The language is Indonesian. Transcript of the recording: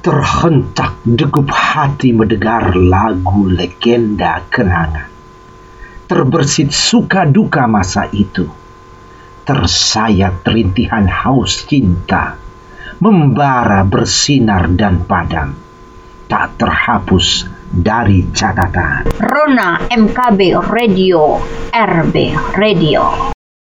Terhentak degup hati mendengar lagu legenda kenangan. Terbersit suka duka masa itu. Tersayat rintihan haus cinta, membara bersinar dan padam, tak terhapus dari catatan. Rona MKB Radio, RB Radio.